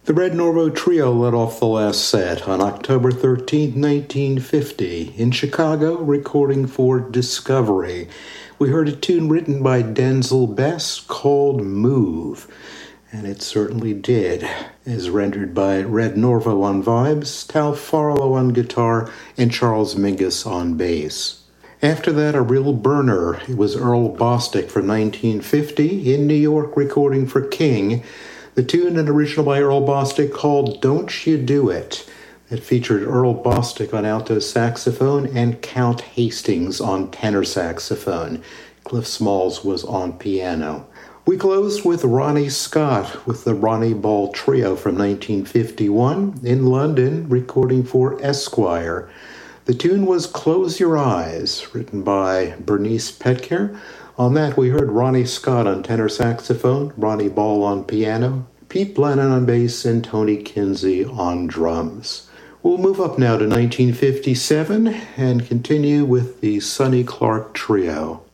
The Red Norvo Trio led off the last set on October 13, 1950, in Chicago, recording for Discovery. We heard a tune written by Denzel Best called Move, and it certainly did, as rendered by Red Norvo on vibes, Tal Farlow on guitar, and Charles Mingus on bass. After that, a real burner. It was Earl Bostic from 1950 in New York recording for King. The tune, an original by Earl Bostic called Don't You Do It. It featured Earl Bostic on alto saxophone and Count Hastings on tenor saxophone. Cliff Smalls was on piano. We closed with Ronnie Scott with the Ronnie Ball Trio from 1951 in London, recording for Esquire. The tune was Close Your Eyes, written by Bernice Petker. On that, we heard Ronnie Scott on tenor saxophone, Ronnie Ball on piano, Pete Blennon on bass, and Tony Kinsey on drums. We'll move up now to 1957 and continue with the Sonny Clark Trio.